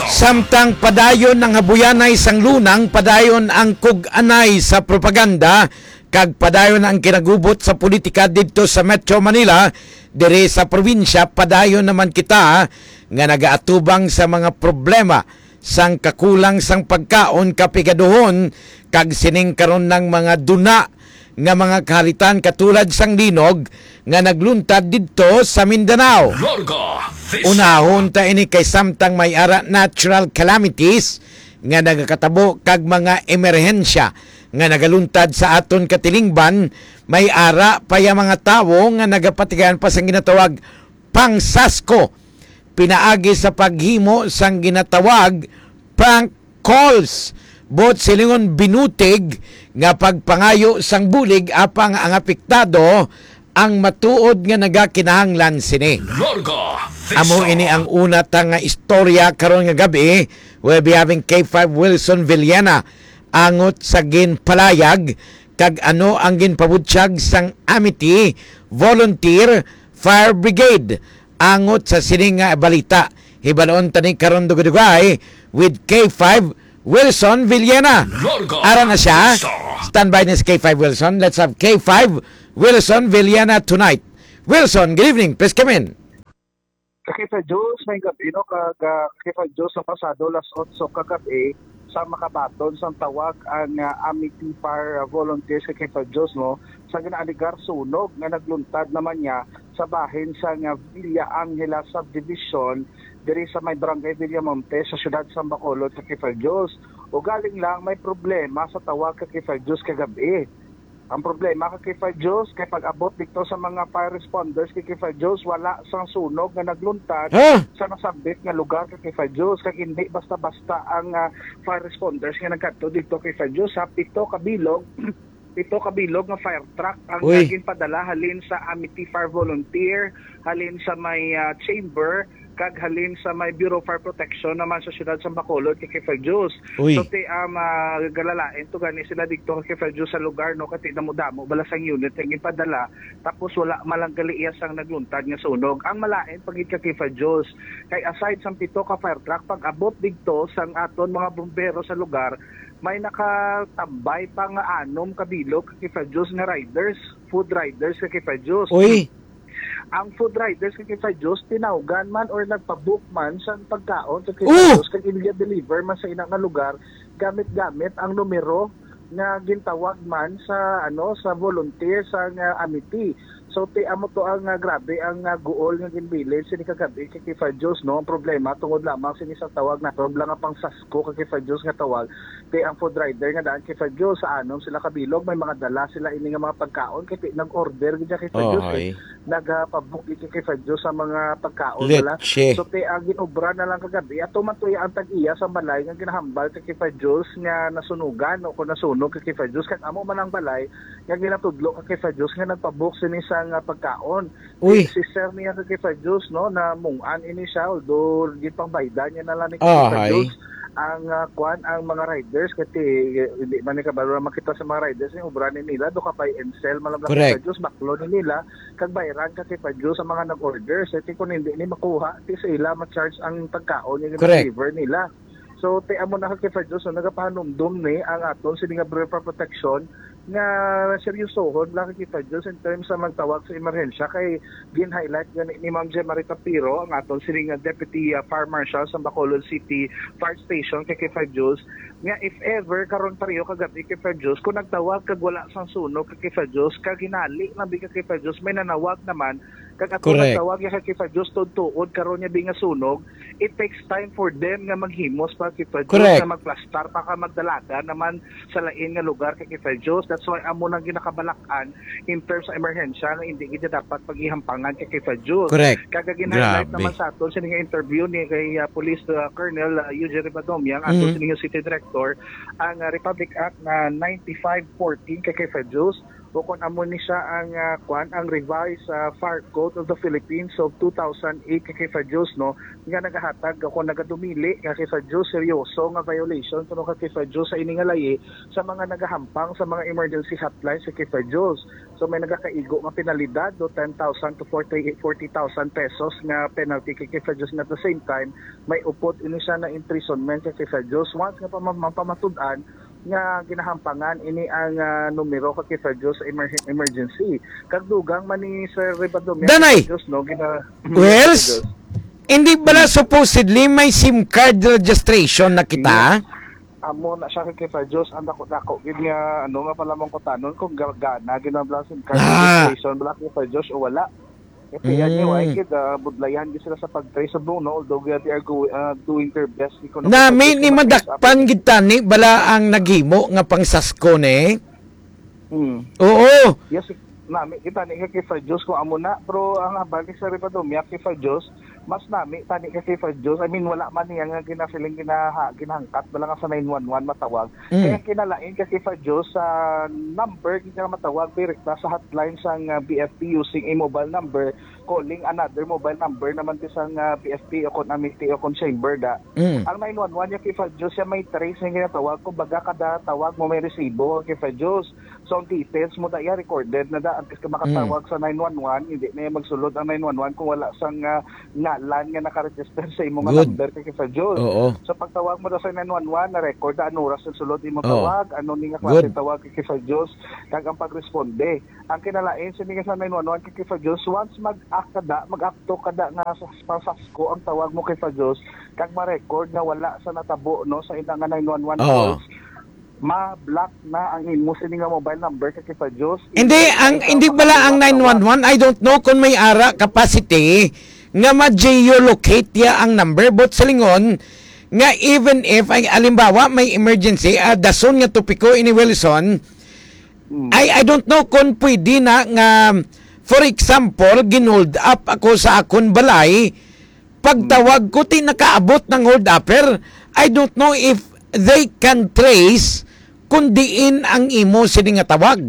Samtang padayon ng habuyanay sang lunang, padayon ang kug-anay sa propaganda, kag padayon ang kinagubot sa politika dito sa Metro Manila, dire sa probinsya, padayon naman kita nga nagaatubang sa mga problema sang kakulang sang pagkaon kapigaduhon, kag sining karon ng mga duna nga mga kaharitan katulad sang linog nga nagluntad dito sa Mindanao. Unahon ta ini kay samtang may ara natural calamities nga nagakatabo kag mga emerhensya nga nagaluntad sa aton katilingban, may ara pa ya mga tawo nga nagapatigan pa sang ginatawag pangsasko, pinaagi sa paghimo sang ginatawag prank calls. Bot silingon binutig nga pagpangayo sang bulig apang ang apektado ang matuod nga nagakinahanglan sini. Amo ini ang una ta nga istorya karon nga gabi. We'll be having K5 Wilson Villena angot sa ginpalayag kag ano ang ginpabutsyag sang Amity Volunteer Fire Brigade angot sa sining nga balita. Hibaloon tani karon dugay with K5 Wilson Villena. Ara na siya. Standby na si K5 Wilson. Let's have K5 Wilson Villena tonight. Wilson, good evening. Please come in. Kakita Diyos, may gabi, no? Kakita Diyos, sa pasado, las 8 kagabi, sa Makabaton, sa tawag ang Amity Fire Volunteers, Kakita Diyos, no? Sa ginaaligar sunog, nga nagluntad naman niya sa bahin sa Villa Angela Subdivision, diri sa may barangay Villamonte sa siyudad sa Bacolod, Kakita Diyos. O galing lang may problema sa tawag Kakita Diyos kagabi. Ang problema Kakita Diyos, kay pag-abot dito sa mga fire responders Kakita Diyos, wala sang sunog nga nagluntad sa nasabit nga lugar Kakita Diyos. Kaya hindi basta-basta ang fire responders nga nagkadto dito Kakita Diyos. Sa pito kabilog nga fire truck ang naging padala halin sa Amity Fire Volunteer, halin sa may chamber, kag halin sa may Bureau of Fire Protection naman sa siyudad sa Bacolod, Kakita Diyos. So ti galalain to gani sila dito Kakita Diyos sa lugar, no, kati damo-damo balasang unit ang ipadala, tapos wala malang galiiyas ang nagluntad nga sunog. Ang malain pagit Kakita Diyos kay aside sa pito ka fire truck, pag abot dito sang aton mga bumbero sa lugar, may nakatambay pa nga 6 kabilog Kakita Diyos nga riders, food riders Kakita Diyos. Ang food riders Kakita Diyos tinawgan man or nagpabook man sa pagkaon Kakita Diyos, kag i-deliver man sa inang lugar gamit-gamit ang numero nga gintawag man sa sa volunteer sa Amity. So amo to ang grabe ang guol nga ginbilin sini kagabi Kakita Diyos, no. Ang problema tungod lamang sini sa tawag na problema pang sasko Kakita Diyos nga tawag kay ang food rider nga daan Kakita Diyos sa anom sila kabilog, may mga dala sila ini nga mga pagkaon kay nag-order gid Kakita Diyos nagpabook Kakita Diyos sa mga pagkaon nila. So ang ginobra na lang kagabi ato man tuya ang tag-iya sa balay nga ginahambal Kakita Diyos nga nasunugan o kung nasunog Kakita Diyos kag amo man ang balay nga ginatudlo Kakita Diyos nga nagpabook sini sa nga pagkaon. Si sir niya Kakita Diyos, no, na mungan ini siya, although di pang baydan niya na lang ni Kakita Diyos ang ang mga riders kasi hindi man kabalo makita sa mga riders yung obra nila do kapay ensel malam lang Kakita Diyos baklo nila kag bayaran Kakita Diyos sa mga nag-order so kung hindi ni makuha ti sa ila ma-charge ang pagkaon yung deliver nila. So amo na Kakita Diyos, so nagapahanumdum ni ang aton sini nga Bureau of Protection nga seryosohon lang Kakita Diyos in terms sa magtawag sa emerhensya kay gin-highlight ni Ma'am Jem Marita Piro ang aton sining Deputy Fire Marshal sa Bacolod City Fire Station Kakita Diyos nga if ever karon pariyo kagabi Kakita Diyos kung nagtawag kag wala sang sunog Kakita Diyos kag ginali na bi Kakita Diyos may nanawag naman kag ato nagtawag ya Kakita Diyos tuod karon nya bi nga sunog, it takes time for them nga maghimos pa Kakita Diyos nga magplastar pa ka magdalaga naman sa lain nga lugar Kakita Diyos. That's why amo nang ginakabalakan in terms sa emerhensya na hindi gid dapat paghihampangan Kakita Diyos. Kag gin-highlight naman sa aton sa interview ni kay Police Colonel Eugene Ribadomia ang aton sa City Director ang Republic Act na 9514 Kakita Diyos kung amo ni siya ang revised Fire Code of the Philippines of 2008 kay Diyos no nga nagahatag ako nagadumili kay Diyos seryoso nga violation kuno kay Diyos sa ining layi sa mga nagahampang sa mga emergency hotlines sa kay Diyos. So may nagakaigo nga penalidad do 10,000 to 40,000 pesos nga penalty kay Diyos na at the same time may upot ini siya na imprisonment kay Diyos once nga pamatud-an nga ginahampangan ini ang numero kay Diyos sa emergency. Kagdugang man ni Sir Rebadome Danay! Diyos no Wells, hindi ba na supposedly may SIM card registration na kita? Amo na siya kay Diyos ang dako gid nga ano nga pala mong kutanon kung gana ginabla SIM card registration bala kay Diyos o wala. Ito yan yung kid budlayan gid sila sa pag-trace sa no although they are doing their best Nami ni madakpan gid tani bala ang naghimo nga pangsasko ni. Oo. Yes, nami kita ni kay Diyos ko amo na pero ang balik sa Rebadome kay Diyos mas nami tani kay Diyos I mean wala man niya nga ginafiling ginahangkat bala nga sa 911 matawag kaya kinalain kay Diyos sa number nga matawag direkta sa hotline sang BFP using a mobile number calling another mobile number naman ti sang BFP o kon amity o kon chamber da ang 911 niya kay Diyos siya may trace nga ginatawag kumbaga kada tawag mo may resibo kay Diyos so ang details mo da recorded na da antes ka makatawag sa 911 hindi na magsulod ang 911 kung wala sang ngalan nga nakaregister sa imong number kay Diyos. So pagtawag mo daw sa 911 na record ano oras ang sulod imong tawag ano ni nga klase tawag kay Diyos kag ang pagresponde. Ang kinalain sa nga sa 911 kay Diyos once mag-akto kada nga sa pasasko ang tawag mo kay Diyos kag ma-record nga wala sa natabo no sa ina nga 911 calls. Ma-block na ang imo sini nga mobile number kay Diyos. Hindi bala ang 911 I don't know kung may ara capacity nga ma-geolocate ya ang number but sa lingon nga even if ay alimbawa may emergency dason nga topiko ini Wilson I don't know kung pwede na nga for example ginold up ako sa akon balay pagtawag ko ti nakaabot ng hold upper I don't know if they can trace kung diin ang imo sini nga tawag.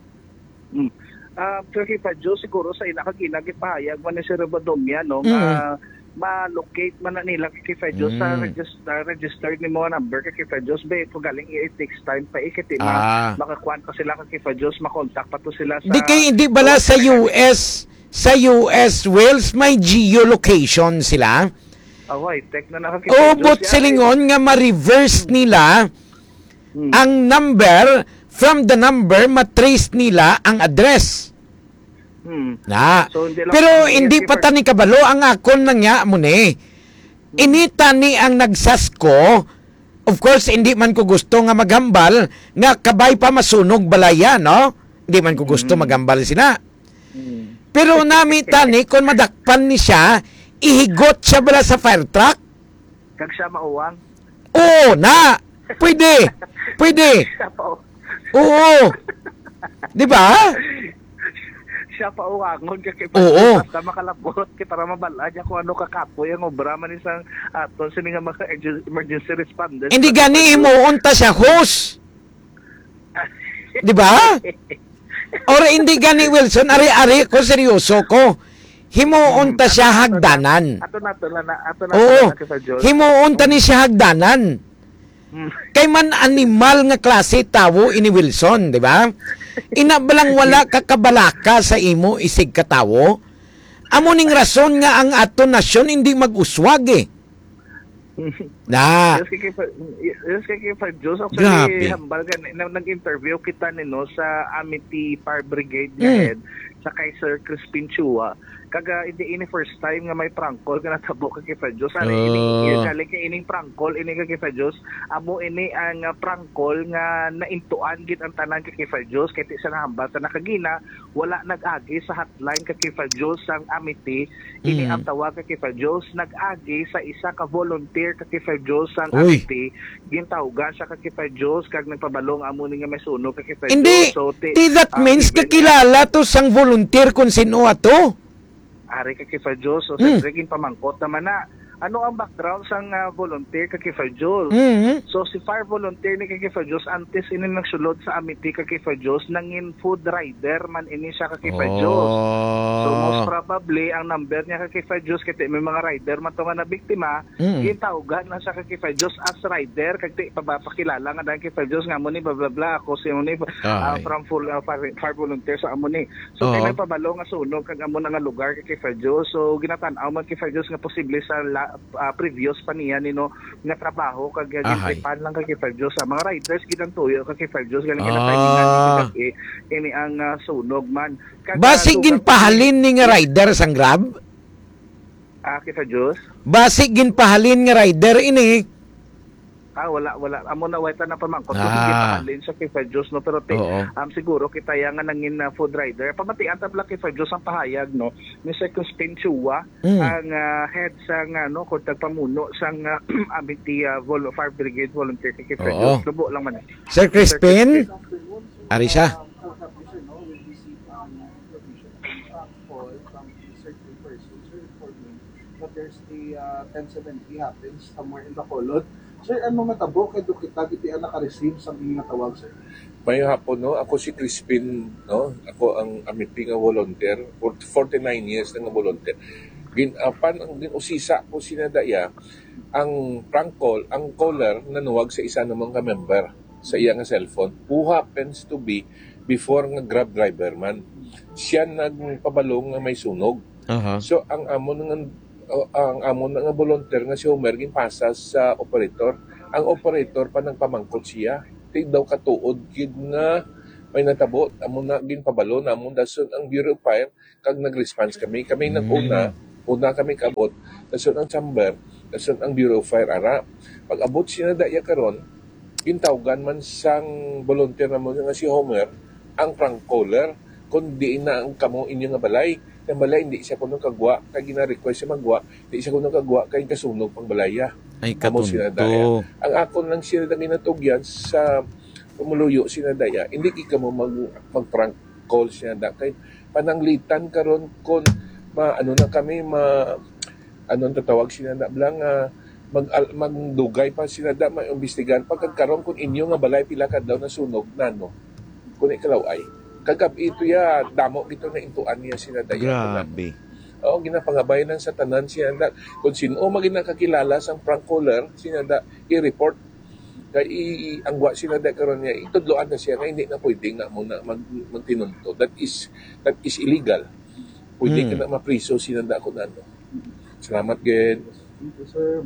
Kay Diyos siguro sa ina kaginagipahayag man ni Sir Rebadome no ma-locate man na nila kay Diyos sa registered ni mga number kay Diyos ba ito galing it takes time pa ikiti makakuan pa sila kay Diyos makontak pa to sila sa hindi bala sa US Wales may geolocation sila. Tek na kay Diyos. But silingon nga ma-reverse nila ang number from the number matrace nila ang address. So, pero hindi pa tani kabalo ang akon nang ya mo ni. Inita ni ang nagsasko. Of course hindi man ko gusto nga maghambal nga kabay pa masunog balaya no. Hindi man ko gusto maghambal sila. Pero nami tani kon madakpan ni siya ihigot siya bala sa fire truck. Kag siya mauwang. Oo na. Pwede. Oo. Di ba? Siya pa uwangon kay basta makalabot kay para mabala niya kung ano kakapoy ang obra man isang aton sini nga mga emergency responders. Hindi gani himuunta siya host. Di ba? Or hindi gani Wilson ari ko seryoso ko. Himuunta siya hagdanan. Ato na himuunta ni siya hagdanan. Kay man animal nga klase tawo ini Wilson, di ba? Inabalang wala kakabalaka sa imo isig katawo. Amo ning rason nga ang ato nasyon hindi mag-uswag eh. Yes, kay Diyos. Actually, hambal nag-interview kita nino sa Amity Fire Brigade head sa kay Sir Crispin Chua. Kaga ini first time nga may prank call nga natabo kay Diyos. Galing kay ining prank call ini kay Diyos. Amo ini ang prank call nga naintuan gid ang tanan kay Diyos kay sa nahambal sa nakagina wala nag-agi sa hotline kay Diyos sang Amity. Ini ang tawag kay Diyos nag-agi sa isa ka volunteer kay Diyos sang Amity. Gintawgan siya kay Diyos kag nagpabalong amo ni nga may sunog kay Diyos. Hindi. So that means kakilala to sang volunteer kung sino ato. Ari kay Diyos so sa pamangkot naman na ano ang background sang volunteer kay Kifar Jules. Mhm. So si fire volunteer ni kay Kifar Jules antes ini nagsulod sa Amity kay Kifar Jules nangin food rider man ini siya kay Kifar Jules. So most probably ang number niya kay Kifar Jules kay may mga rider man to nga na biktima, gitawgan na siya kay Kifar Jules as rider kay pakilala nga dahil Kifar Jules nga mo ni blah blah blah ako si mo ni from full fire volunteer sa amo ni. So kay may pabalo nga sunog kag amo na nga lugar kay Kifar Jules. So ginatan-aw man Kifar Jules nga posible sa previous pa niya nino nga trabaho kag gitripan lang kay Kifar Jules sa mga riders gidang tuyo kay Kifar Jules galing kinatimingan ni ini ang sunog man. Basig ginpahalin ni nga rider sang Grab? Kifar Jules? Basig ginpahalin nga rider ini. Wala. Amo na wala na pamangkot. Gipahalin sa Kifar Jules no pero siguro kita yang nga nangin full rider. Pamatian tabla Kifar Jules ang pahayag no ni Second Chua ang head sang kung tagpamuno sang Amity Fire Brigade volunteer kay Kifar Jules. Lubo lang man. Sir Crispin? Ari siya. But there's a 1070 happens somewhere in Bacolod. Sir, ano matabo kay kita giti naka-receive sa mga tawag, sir? May hapon, no? Ako si Crispin, no? Ako ang Amity nga volunteer. 49 years na nga volunteer. Ginapan ang ginusisa ko sinadaya ang prank call, ang caller nanuwag sa isa namang ka-member sa iya nga cellphone who happens to be before nga Grab driver man. Siya nagpabalong nga may sunog. So ang amo nga volunteer nga si Homer ginpasa sa operator. Ang operator pa nagpamangkot siya. Tig daw katuod gid nga may natabot amo na ginpabalo na amo dason ang Bureau of Fire kag nag-response kami. Kami nag-una kami kabot dason ang chamber, dason ang Bureau of Fire ara. Pag abot sina daya karon, gintawgan man sang volunteer namo nga si Homer ang prank caller kundi na ang kamo inyo nga balay. Ang balay hindi siya kuno kagwa kay gina-request siya magwa, hindi siya kuno kagwa kay kasunog pang balaya. Ay katunto. Ang akon lang sila na ginatugyan sa pumuluyo sinadaya, hindi ka mo mag-prank call sinada kay pananglitan karon kon anong tatawag sinada blang magdugay pa sinada maimbestigahan pagkagkaron kun inyo nga balay pila ka daw na sunog nano kun ikalaw ay kagab ito ya damo gito na intuan niya sinadaya. Grabe. Ginapangabayan sa tanan sinada kung sino maginakakilala sang prank caller sinada i-report kay angwa sinada karon niya itudloan na siya nga hindi na pwedeng na muna magtinunto. That is illegal. Pwede ka na mapriso sinada ko nano. Salamat gid. Thank you, sir.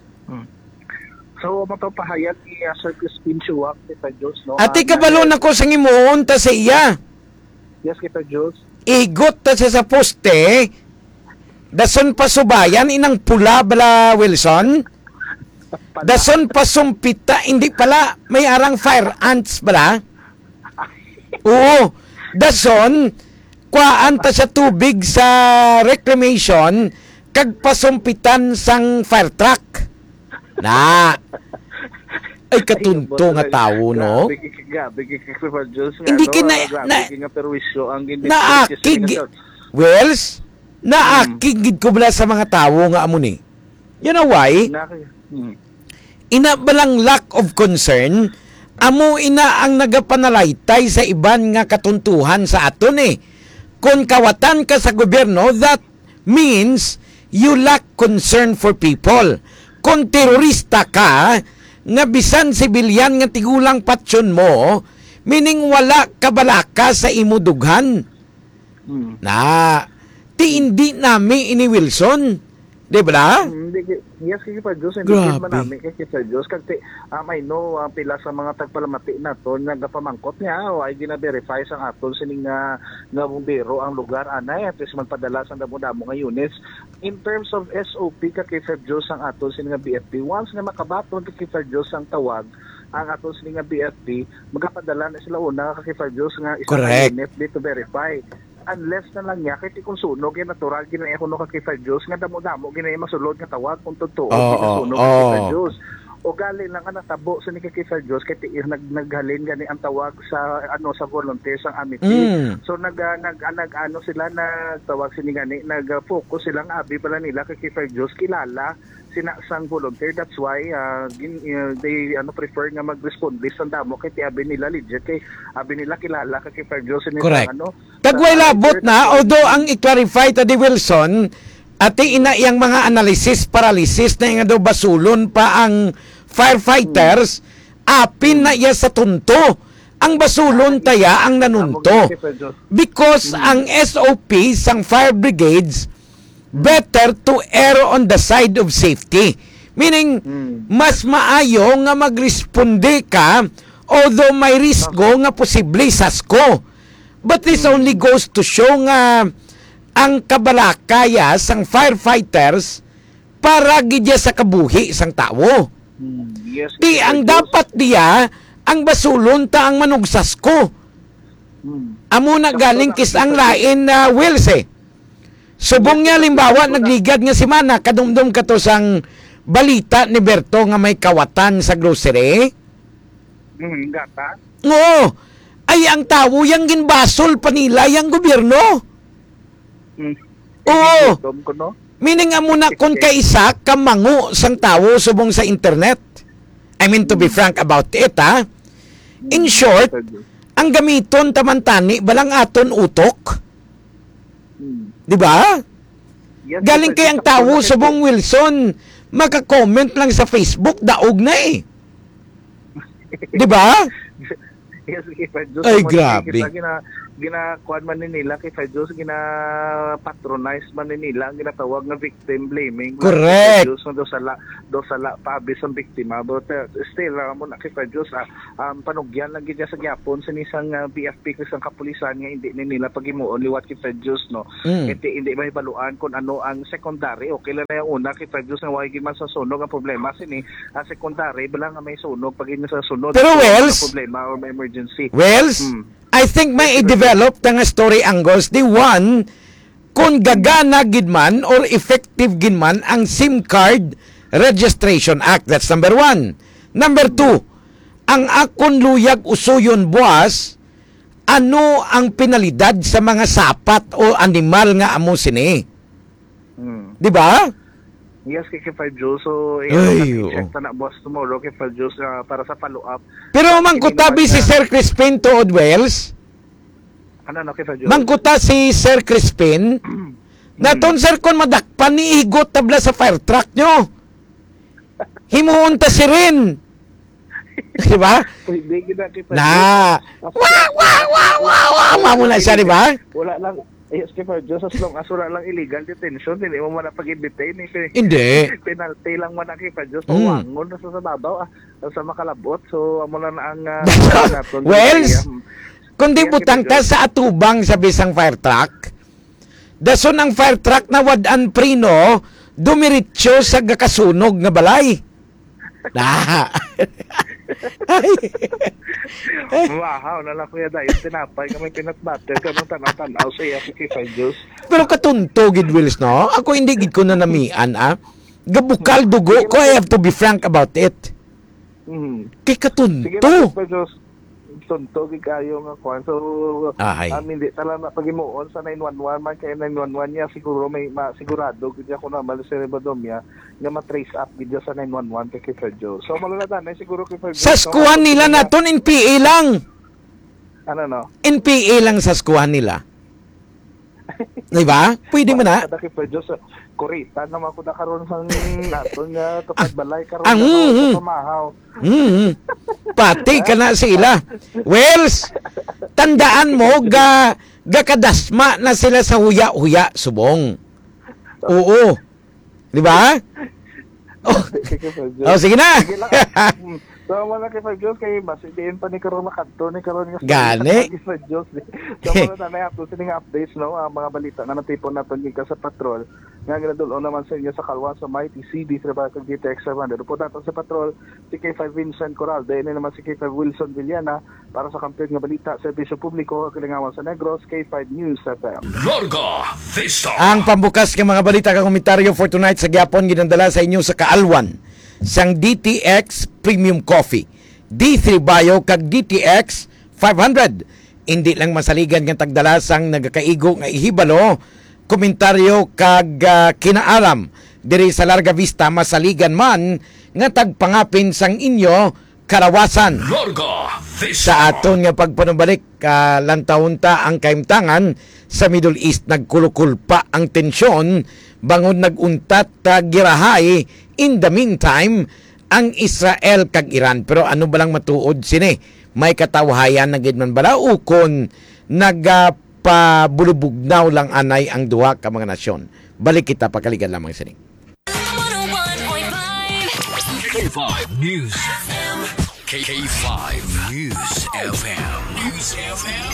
So matapahayag ni Sir Crispin Chua Kifar Jules no. Ati kabalo na ko sang imuon ta sa iya. Yes, Kifar Jules. Igot ta siya sa poste. Dason pa subayan inang pula bala Wilson. Dason pa sumpita hindi pala may arang fire ants bala. Oo. Dason kuhaan ta sa tubig sa reclamation kag pasumpitan sang fire truck. Na. Ay katunto nga tao no. Grabe Kifar Jules. Hindi kina nga perwisyo ang naakig Wells naakig ko bala sa mga tao nga amo ni. You know why? Ina balang lack of concern amo ina ang nagapanalaytay sa iban nga katuntuhan sa aton eh. Kung kawatan ka sa gobyerno, that means you lack concern for people. Kung terorista ka, nga bisan sibilyan nga tigulang patsyon mo, meaning wala kabalaka sa imudughan. Na, ti hindi nami ini Wilson. Di ba? Yes, Kifar Jules. Hindi man namin kay Kifar Jules. Kasi I know pila sa mga tagpalamati na to nagapamangkot niya o ay gina-verify sa aton sining nga bumbero ang lugar anay at least magpadala sa damo-damo nga units. In terms of SOP ka Kifar Jules ang aton sining nga BFP, once nga makabaton ka Kifar Jules ang tawag ang aton sining nga BFP, magapadala na sila una ka Kifar Jules nga isang unit to verify. Unless na lang niya kay kung sunog yung natural ginaya ko no ka Kifar Jules nga damo-damo ginaya masulod nga tawag kung totoo sunog ka Kifar Jules o gali lang ka natabo sa ni Kifar Jules kay naghalin gani ang tawag sa sa volunteers ang Amity. So nag sila na tawag sini gani nag-focus silang abi pala nila kay Kifar Jules kilala sinasang volunteer. That's why they prefer nga mag-respond list ang damo kay abi nila legit kay abi nila kilala kay Fire Jose nila Correct. Kagway labot na, although ang i-clarify ta di Wilson, ati ina iyang mga analysis, paralysis na nga daw basulon pa ang firefighters, apin na iya sa tunto. Ang basulon taya ang nanunto. Because ang SOP sang fire brigades, better to err on the side of safety. Meaning, mas maayo nga magresponde ka although may risko nga posible sasko. But this only goes to show nga ang kabalakaya sang firefighters para gidya sa kabuhi sang tao. Yes, Di ang dapat diya ang basulon ta ang manugsasko. Amo na galing kis ang lain na Wills eh. Subong niya limbawa nagligad nga si Mana kadumdum ka to sang balita ni Berto nga may kawatan sa grocery. Gata. Oo. Ay ang tao yang ginbasol pa nila yang gobyerno. Oo. Ko no. Meaning amo na kung kaisa kamango sang tao subong sa internet. I mean to be frank about it ha. In short, ang gamiton tamantani balang aton utok. Di ba? Yes, Galing kay ang tao subong Wilson, maka-comment lang sa Facebook, daog na eh. Di ba? Yes, kay Fire Jose. Ay, grabe. Ginakuan man nila kay Fire Jose, gina-patronize man nila, ginatawag na victim blaming. Correct. Do sa la pabis ang biktima. But still, mo na kay Fire Jose, panugyan lang gid sa gyapon sa nisang BFP sa kapulisan nga hindi ni nila pagimuon liwat kay Fire Jose, no. Hindi may baluan kung ano ang secondary. Okay lang na yung una kay Fire Jose nga why man sa sunog ang problema sini secondary bala nga may sunog pag sa sunod. Pero Wells, problema or may emergency. Wells, I think may i-develop nga story angles di one kung gagana gid man or effective gid man ang SIM card Registration Act. That's number 1. Number 2, ang akon luyag usuyon buwas, ano ang penalidad sa mga sapat o animal nga amo sini? Di ba? Yes, kay Fire Jose. So, check na boss tomorrow kay Fire Jose para sa follow-up. Pero mangkutabi si Sir Crispin to Wells. Ano kay Fire Jose? Mangkuta si Sir Crispin. Naton sir kon madakpan ni igot tabla sa fire truck nyo. Himuon ta si Rin. Di ba? Pwede gina kay Fire Na. Wow. Mamo na siya, di ba? Wala lang. Yes, kay Fire Jose, as long as wala lang illegal detention, hindi mo man pag-detain. Hindi. Penalty lang man kay Fire Jose. Wangon na sa babaw, sa makalabot. So, amo na ang... Wells, kung di butang ta sa atubang sa bisang fire truck, dason ang fire truck na wadan prino, dumiritso sa gakasunog nga balay. Na. Wow, na lang kuya dahil tinapay kami pinatbater ka nung tanaw sa iya kay Fire Jose. Pero katunto gid Wills, no? Ako hindi gid ko na namian, Gabukal dugo ko, I have to be frank about it. Kay Sige katunto. na, Fire Jose. Tunto gid kayo nga kuan. So, hindi talaga pagimuon sa 911 man kay 911 niya siguro may sigurado gid ako na mali sa Rebadomia nga ma-trace up gid sa 911 kay Fire Jose. So malaladan na siguro kay Fire Jose. Sa skuhan nila naton NPA lang. Ano no? NPA lang sa skuhan nila. Di ba? Pwede mo na. Kada kay Fire Jose, kurita naman ko na karon sa naton nga kapag balay karon Ang- sa pamahaw. Pati ka na sila. Wells, tandaan mo, gakadasma na sila sa huya-huya, subong. Oo. Di ba? Sige na. Sige lang. So, wala kay Fire Jose, kay basi diin pa ni karon makanto ni karon nga Gani. Fire Jose. So, wala na may updates, no? Mga balita na natipon natin gikan sa patrol. Nga ginadulon naman sa inyo sa Kalwa sa Mighty CD Trabaho kag GTX 700. Report natin sa patrol si K5 Vincent Coral, dahil naman si K5 Wilson Villana para sa kampiyon nga balita sa Serbisyo Publiko Kalingawan sa Negros, K5 News FM. Larga Vista. Ang pambukas ng mga balita ka komentaryo for tonight sa Gyapon ginandala sa inyo sa Kaalwan sang DTX Premium Coffee. D3 Bio kag DTX 500. Hindi lang masaligan ng tagdala sang nagakaigo nga ihibalo, komentaryo kag kinaalam diri sa Larga Vista masaligan man nga tagpangapin sang inyo karawasan. Larga Vista. Sa aton nga pagpanubalik lantahunta ang kaimtangan sa Middle East nagkulukul pa ang tensyon bangon naguntat girahay in the meantime ang Israel kag Iran. Pero ano balang matuod sini? May katawhayan na gid man bala ukon nagpabulubugnaw lang anay ang duha ka mga nasyon. Balik kita pakaligan lamang sini. 101.5 K5 News FM. K5 News FM.